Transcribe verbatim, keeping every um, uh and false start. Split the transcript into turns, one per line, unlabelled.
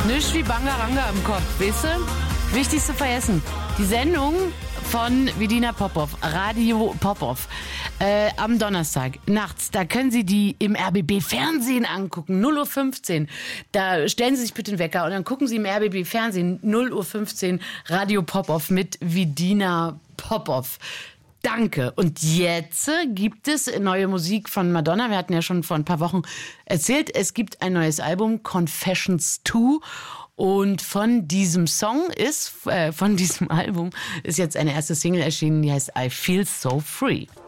Nicht wie Bangaranga im Kopf, weißt du? Wichtigste vergessen. Die Sendung von Vidina Popov, Radio Popov, äh, am Donnerstag nachts, da können Sie die im R B B Fernsehen angucken, null Uhr fünfzehn. Da stellen Sie sich bitte den Wecker und dann gucken Sie im R B B Fernsehen, null Uhr fünfzehn, Radio Popov mit Vidina Popov. Danke. Und jetzt gibt es neue Musik von Madonna. Wir hatten ja schon vor ein paar Wochen erzählt, es gibt ein neues Album, Confessions zwei. Und von diesem Song ist, äh, von diesem Album ist jetzt eine erste Single erschienen, die heißt I Feel So Free.